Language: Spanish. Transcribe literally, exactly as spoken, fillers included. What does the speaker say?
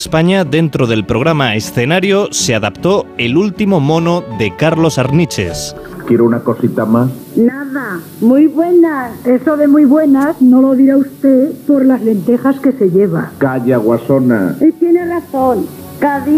España, dentro del programa Escenario, se adaptó El último mono de Carlos Arniches. ¿Quiero una cosita más? Nada, muy buenas. Eso de muy buenas no lo dirá usted por las lentejas que se lleva. Calla, guasona. Y tiene razón. Cada día